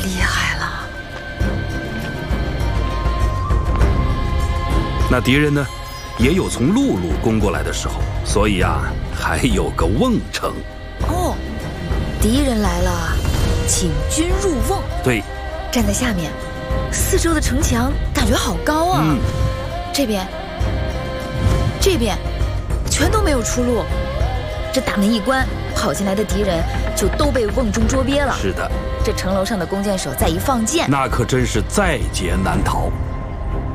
厉害了。 那敌人呢，也有从陆路攻过来的时候，所以啊，还有个瓮城。 哦，敌人来了，请君入瓮。 对， 站在下面，四周的城墙感觉好高啊。这边，全都没有出路。这大门一关，跑进来的敌人就都被瓮中捉鳖了。 是的， 这城楼上的弓箭手再一放箭， 那可真是在劫难逃。